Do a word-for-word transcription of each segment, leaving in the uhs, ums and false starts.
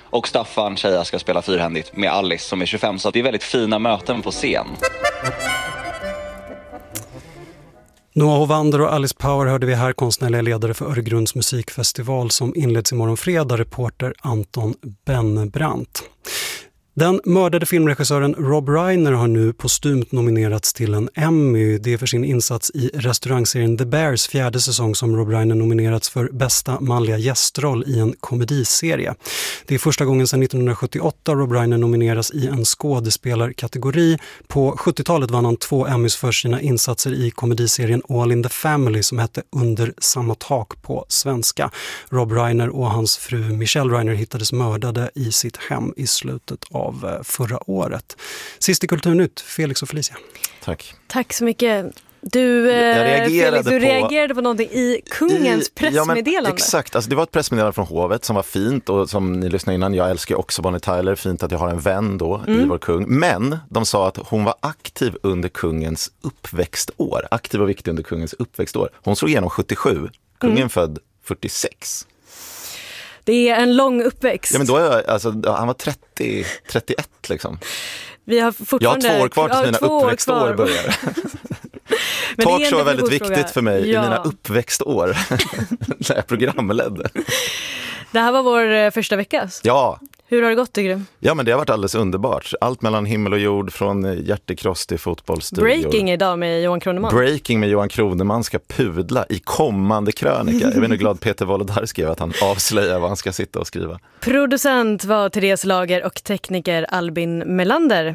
Och Staffan, tjejer, ska spela fyrhändigt med Alice som är tjugofem. Så det är väldigt fina möten på scen. Noah Hovander och Alice Power hörde vi här, konstnärliga ledare för Öregrunds musikfestival som inleds imorgon fredag, reporter Anton Bennebrant. Den mördade filmregissören Rob Reiner har nu postumt nominerats till en Emmy. Det är för sin insats i restaurangserien The Bears fjärde säsong som Rob Reiner nominerats för bästa manliga gästroll i en komediserie. Det är första gången sedan nittonhundrasjuttioåtta Rob Reiner nomineras i en skådespelarkategori. På sjuttiotalet vann han två Emmys för sina insatser i komediserien All in the Family som hette Under samma tak på svenska. Rob Reiner och hans fru Michelle Reiner hittades mördade i sitt hem i slutet av förra året. Sist i Kulturnytt, Felix och Felicia. Tack. Tack så mycket. Du, jag reagerade, Felix, du på, reagerade på någonting i kungens i, pressmeddelande. Ja, men exakt, alltså, det var ett pressmeddelande från hovet som var fint och som ni lyssnade innan, jag älskar också Bonnie Tyler, fint att jag har en vän då mm. i vår kung. Men de sa att hon var aktiv under kungens uppväxtår. Aktiv och viktig under kungens uppväxtår. Hon slog igenom sjuttiosju, kungen mm. född fyrtiosex. Det är en lång uppväxt. Ja, men då är jag, alltså, han var trettio, trettioett liksom. Vi har fortfarande... Jag har två år kvar till ja, mina uppväxtår börjar. Talkshow är väldigt viktigt för mig ja. i mina uppväxtår. När jag programledde. Det här var vår första vecka. Ja. Hur har det gått, tycker du? Ja, men det har varit alldeles underbart. Allt mellan himmel och jord, från hjärtekross till fotbollsstudior. Breaking idag med Johan Kroneman. Breaking med Johan Kroneman ska pudla i kommande krönika. Jag vet inte hur glad Peter Volodar skrev att han avslöjar vad han ska sitta och skriva. Producent var Therese Lager och tekniker Albin Melander.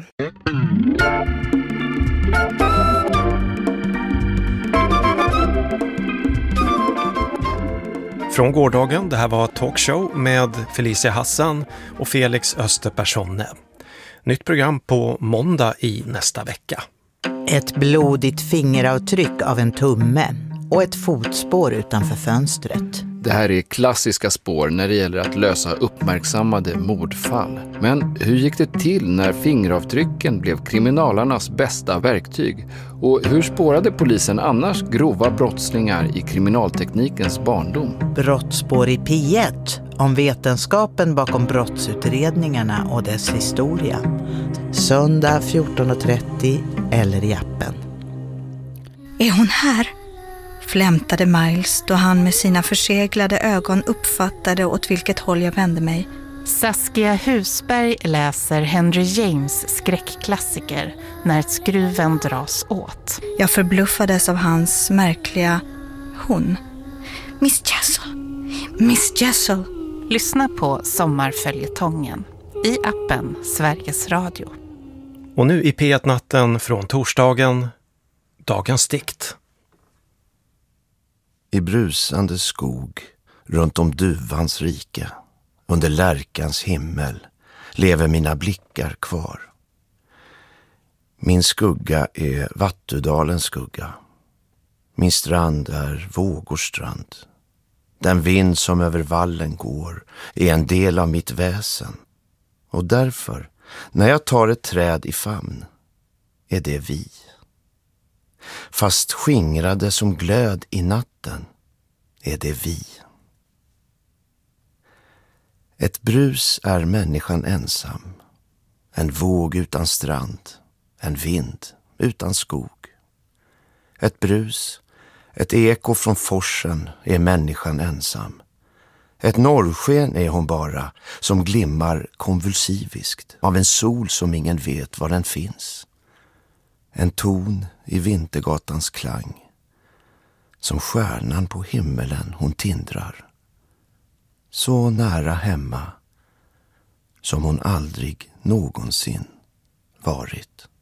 Från gårdagen, det här var Talkshow med Felicia Hassan och Felix Österpersonne. Nytt program på måndag i nästa vecka. Ett blodigt fingeravtryck av en tumme och ett fotspår utanför fönstret. Det här är klassiska spår när det gäller att lösa uppmärksammade mordfall. Men hur gick det till när fingeravtrycken blev kriminalarnas bästa verktyg? Och hur spårade polisen annars grova brottslingar i kriminalteknikens barndom? Brottsspår i P ett om vetenskapen bakom brottsutredningarna och dess historia. Söndag fjorton trettio eller i appen. Är hon här? Flämtade Miles då han med sina förseglade ögon uppfattade åt vilket håll jag vände mig. Saskia Husberg läser Henry James skräckklassiker När skruven dras åt. Jag förbluffades av hans märkliga hon. Miss Jessel, Miss Jessel. Lyssna på Sommarföljetongen i appen Sveriges Radio. Och nu i P ett-natten från torsdagen, dagens dikt. I brusande skog, runt om duvans rike, under lärkans himmel, lever mina blickar kvar. Min skugga är Vattudalens skugga. Min strand är vågors strand. Den vind som över vallen går är en del av mitt väsen. Och därför, när jag tar ett träd i famn, är det vi. Fast skingrade som glöd i natten är det vi. Ett brus är människan ensam. En våg utan strand. En vind utan skog. Ett brus, ett eko från forsen är människan ensam. Ett norrsken är hon bara som glimmar konvulsiviskt av en sol som ingen vet var den finns. En ton i vintergatans klang. Som stjärnan på himmelen hon tindrar. Så nära hemma som hon aldrig någonsin varit.